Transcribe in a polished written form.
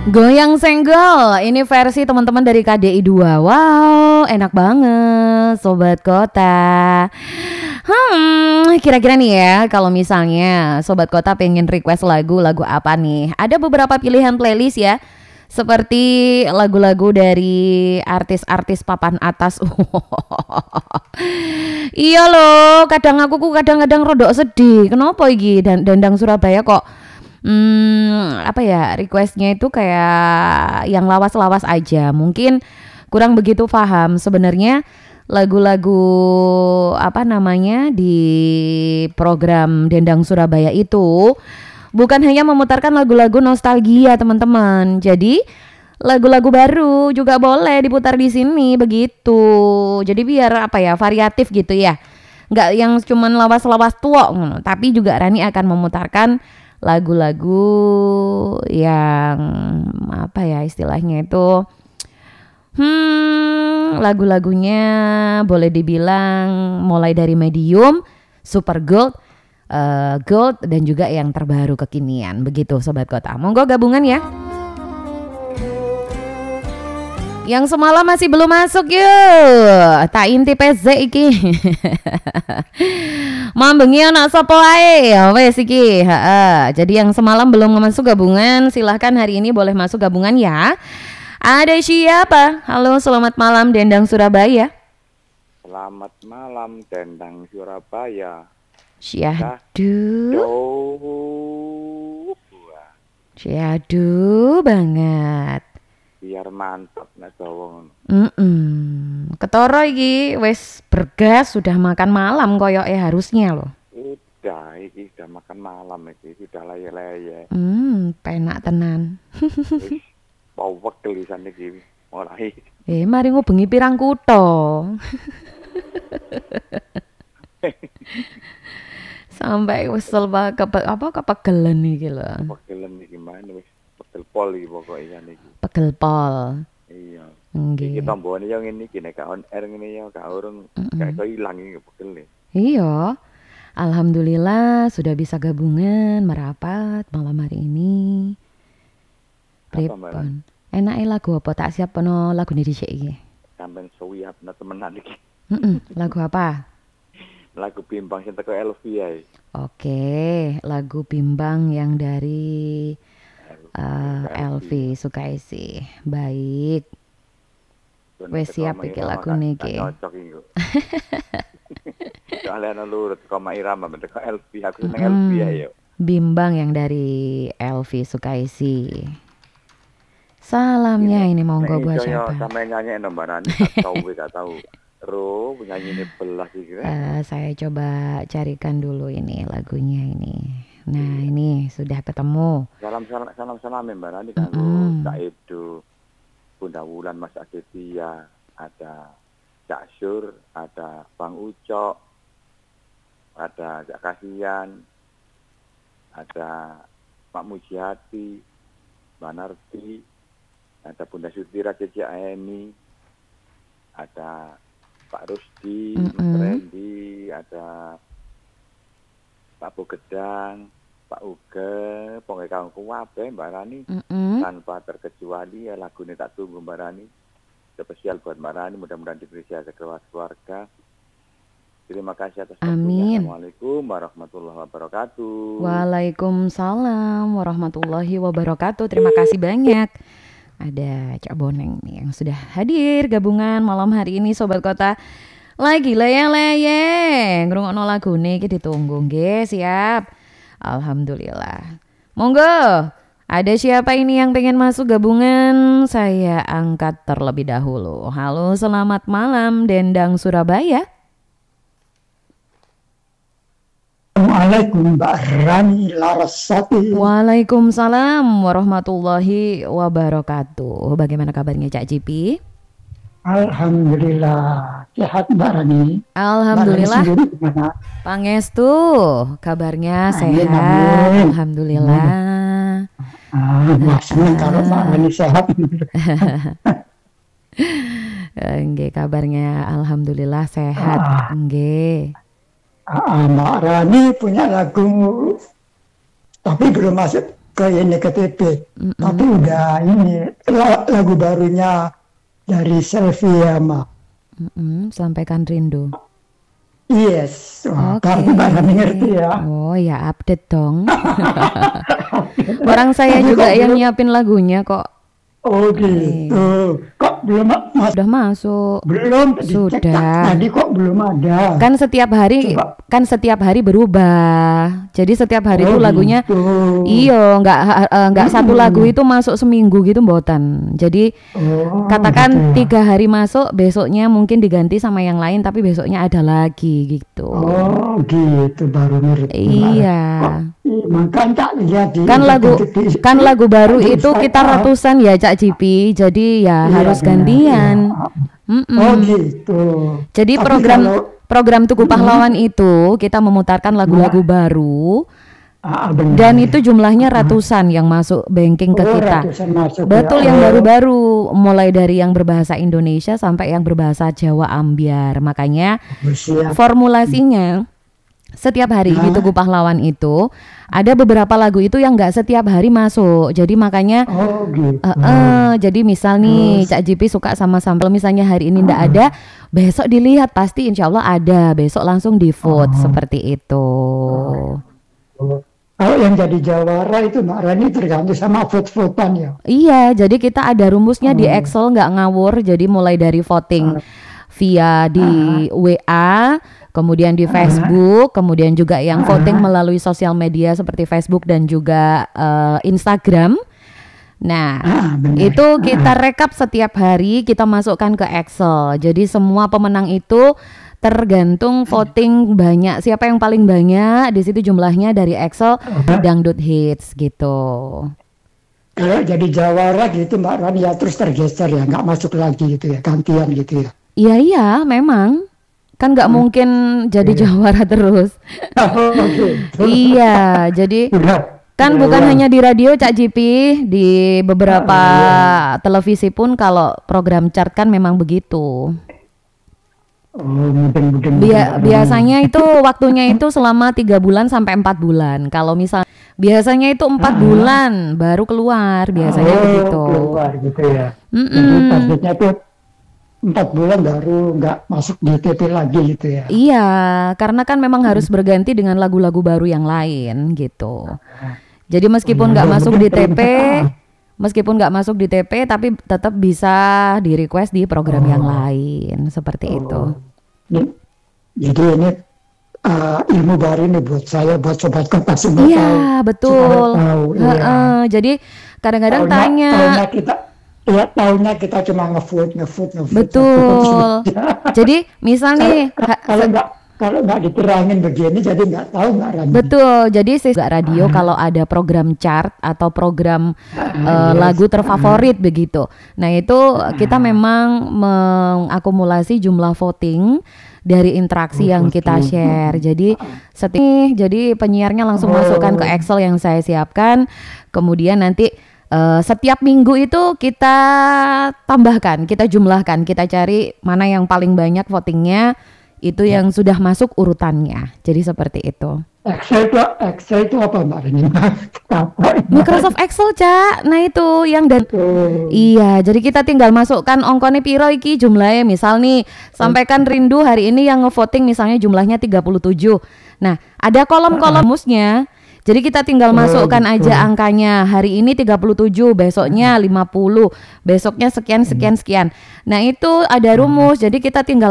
Goyang senggol, ini versi teman-teman dari KDI 2. Wow, enak banget Sobat Kota. Kira-kira nih ya, kalau misalnya Sobat Kota pengen request lagu apa nih? Ada beberapa pilihan playlist ya, seperti lagu-lagu dari artis-artis papan atas. Iya loh, kadang-kadang rodok sedih. Kenapa iki Dandang Surabaya kok apa ya, requestnya itu kayak yang lawas-lawas aja. Mungkin kurang begitu paham sebenarnya lagu-lagu apa namanya di program Dendang Surabaya itu bukan hanya memutarkan lagu-lagu nostalgia teman-teman. Jadi lagu-lagu baru juga boleh diputar di sini begitu. Jadi biar apa ya, variatif gitu ya. Nggak yang cuman lawas-lawas tua, tapi juga Rani akan memutarkan lagu-lagu yang apa ya istilahnya itu lagu-lagunya boleh dibilang mulai dari medium, super gold, gold dan juga yang terbaru kekinian begitu Sobat Kota. Monggo gabungan ya. Yang semalam masih belum masuk yuk. Tak inti PZ iki. Mambengi anak sapa ae. Wes iki, Jadi yang semalam belum masuk gabungan, silahkan hari ini boleh masuk gabungan ya. Ada siapa? Halo, selamat malam Dendang Surabaya. Selamat malam Dendang Surabaya. Syahdu. Syahdu banget. Biar mantap nek dawa ngono. Ketara iki wis bergas sudah makan malam koyoke harusnya loh. Udah iki sudah makan malam iki sudah leye-leye. Penak tenan. Wis pawek tulisan iki mulai. Mari ngubengi pirang kutha. Sampai wesel kepegelen iki lho. Kepegelen iki mana wis pegel pol iki pokoke niki. Pegel pol. Iya. Nggih. Iki tambane yo ngene iki nek on air ngene yo gak urung gak iso ilang iki pegel. Iya. Alhamdulillah sudah bisa gabungan merapat malam hari ini. Pripun? Enake lagu apa tak siap peno lagu dhisik iki. Sampeyan suwiyapna temenan iki. Lagu apa? Lagu Bimbang sing teko Elvi ae. Oke, lagu Bimbang yang dari Elvi Sukaisi. Baik. Wes siap iki lagu niki. Cocok iki. Soale ana lurut koma irama teko Elvi, aku seneng Elvi ae yo. Bimbang yang dari Elvi Sukaisi. Salamnya ini monggo buat siapa? Sampe nyanyi Mbak Rani, gak tahu. Ro penyanyi ini belas iki. Saya coba carikan dulu ini lagunya ini. Nah, ini sudah ketemu. Salam Mbak Rani kanggo Kak Edo, Bunda Wulan, Mas Agetia, ada Cak Sur, ada Bang Ucok, ada Cak Kasian, ada Mak Mujiati, Mbak Narti, ada Bunda Sutira, Cece Aeni, ada Pak Rusdi, Mas Randy, ada Pak Bogedang, Pak Uge, pokoknya kawan kuwabe Mbak Rani, tanpa terkecuali ya lagu ini tak tunggu Mbak Rani, spesial buat Mbak Rani, mudah-mudahan diberi sehat keluarga. Terima kasih atas waktunya. Assalamualaikum warahmatullahi wabarakatuh. Waalaikumsalam warahmatullahi wabarakatuh. Terima kasih banyak. Ada Cak Boneng nih yang sudah hadir gabungan malam hari ini Sobat Kota. Lagi leye-leye ngrungokno lagune iki ditunggu nggih, siap. Alhamdulillah. Monggo. Ada siapa ini yang pengen masuk gabungan? Saya angkat terlebih dahulu. Halo, selamat malam Dendang Surabaya. Assalamualaikum Mbak Rani Larasati. Waalaikumsalam warahmatullahi wabarakatuh. Bagaimana kabarnya Cak Cipi? Alhamdulillah sehat Mbak Rani. Alhamdulillah. Mbak Rani sendiri gimana? Pangestu kabarnya Amin, sehat. amin. Alhamdulillah. Senang kalau Mbak Rani sehat. Nggih, kabarnya alhamdulillah sehat. Nggih. Mbak Rani punya lagu tapi belum masuk ke ini ke TP. Tapi udah ini lagu barunya dari Selvia mah. Sampaikan rindu. Yes, wah, Oke. berarti Mbak Rani ngerti ya. Oh ya, update dong. Orang saya Tapi juga kok yang belum- nyiapin lagunya kok. Oh gitu. Kok belum Udah masuk. belum dicek Sudah. tadi kok belum ada. Kan setiap hari berubah. Jadi setiap hari itu Oh, lagunya gitu. iyo nggak satu lagu itu masuk seminggu gitu mboten. Jadi Oh, katakan gitu ya. 3 hari masuk, besoknya mungkin diganti sama yang lain, tapi besoknya ada lagi gitu. Oh gitu baru ngerti. Iya. Makan tak lihat di Kan lagu baru di itu kita Instagram. ratusan ya Cak Cipi. Jadi ya Iya, harus benar, gantian. iya. Mm-mm. Oh gitu. Jadi Tapi program Tugu Pahlawan itu kita memutarkan lagu-lagu baru benar. dan itu jumlahnya ratusan yang masuk banking ke Oh, kita. ratusan masuk Betul, ya. yang Oh, baru-baru, mulai dari yang berbahasa Indonesia sampai yang berbahasa Jawa Ambyar. Makanya siap. formulasinya setiap hari di Tugu Pahlawan itu ada beberapa lagu itu yang nggak setiap hari masuk. Jadi makanya Oh gitu. jadi misal nih Cak Jipi suka sama sambal, misalnya hari ini ndak ada, besok dilihat pasti insya Allah ada, besok langsung di vote seperti itu. Kalau yang jadi jawara itu Mbak Rani tergantung sama vote-votan ya. Iya, jadi kita ada rumusnya di Excel, nggak ngawur. Jadi mulai dari voting via di WA, kemudian di Facebook, kemudian juga yang voting melalui sosial media seperti Facebook dan juga Instagram. Nah, Benar. itu kita rekap setiap hari, kita masukkan ke Excel. Jadi semua pemenang itu tergantung voting banyak, siapa yang paling banyak di situ jumlahnya dari Excel Dangdut Hits gitu. Kalau jadi jawara gitu Mbak Rani ya terus tergeser ya, nggak masuk lagi gitu ya, gantian gitu ya. Iya, memang kan nggak mungkin jadi jawara terus. Oh, gitu. Iya, jadi Udah. kan bukan hanya di radio Cak Jipi, di beberapa televisi pun kalau program chart kan memang begitu. Oh, mungkin Biasanya itu waktunya itu selama 3 bulan sampai 4 bulan. Kalau misal biasanya itu 4 bulan baru keluar, biasanya begitu. Keluar gitu ya. Mm-mm. Jadi targetnya tuh 4 bulan baru nggak masuk di TP lagi gitu ya. Iya, karena kan memang harus berganti dengan lagu-lagu baru yang lain gitu. Jadi meskipun nggak masuk di TP, tapi tetap bisa di request di program yang lain seperti itu. Jadi ini ilmu baru nih buat saya, buat sobat Kompas semua. Iya, betul. Jadi kadang-kadang tanya. Tahunnya kita cuma nge-vote. Betul. Jadi misal nih kalau nggak diterangin begini jadi nggak tahu Mbak Rani. betul. Jadi juga radio kalau ada program chart atau program lagu terfavorit begitu. Nah, itu kita memang mengakumulasi jumlah voting dari interaksi yang kita share. Jadi penyiarnya langsung masukkan ke Excel yang saya siapkan. Kemudian nanti setiap minggu itu kita tambahkan, kita jumlahkan, kita cari mana yang paling banyak votingnya, itu yang sudah masuk urutannya. Jadi seperti itu. Excel itu apa Mbak Rani? Microsoft Excel, Cak. Nah itu yang iya, jadi kita tinggal masukkan ongkone piro iki jumlahnya. Misal nih, sampaikan rindu hari ini yang ngevoting misalnya jumlahnya 37. Nah, ada kolom-kolom rumusnya. Jadi kita tinggal masukkan aja angkanya. Hari ini 37, besoknya 50, besoknya sekian. Nah, itu ada rumus. Jadi kita tinggal